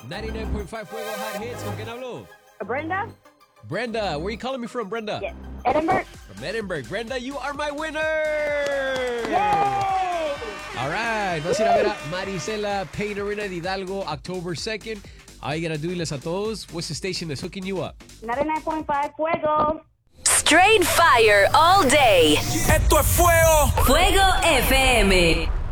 99.5 Fuego Hot Hits. ¿Con quién hablo? Brenda? Brenda. Where are you calling me from, Brenda? Yes. Edinburgh? From Edinburgh. Brenda, you are my winner! Yay! All right. Vamos a ir a ver a Marisela Paint Arena de Hidalgo, October 2nd. All you gotta do, a todos. What's the station that's hooking you up? 99.5 Fuego. Straight fire all day. Esto es Fuego. Fuego FM.